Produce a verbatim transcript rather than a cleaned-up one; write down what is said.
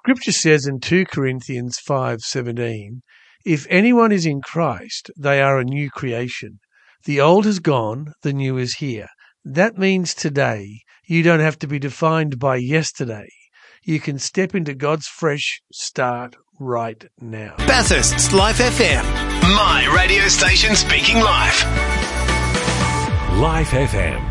Scripture says in two Corinthians five seventeen, if anyone is in Christ, they are a new creation. The old has gone, the new is here. That means today you don't have to be defined by yesterday. You can step into God's fresh start right now. Bathurst's Life F M. My radio station speaking life. Life F M.